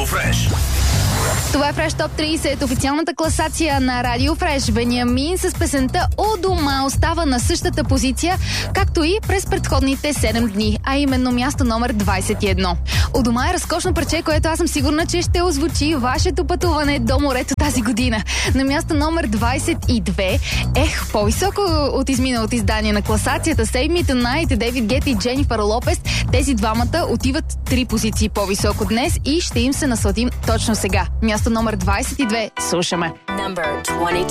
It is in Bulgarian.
Фреш. Това е Фреш Топ 30, официалната класация на Радио Фреш. Бенямин с песента "У дома" остава на същата позиция, както и през предходните 7 дни, а именно място номер 21. "У дома" е разкошно парче, което аз съм сигурна, че ще озвучи вашето пътуване до морето тази година. На място номер 22, по-високо от изминалото издание на класацията, Save Me Tonight, Дейвид Гета и Дженифър Лопес. Тези двамата отиват 3 позиции по-високо днес и ще им се насладим точно сега. Място номер 22, слушаме. Number 22.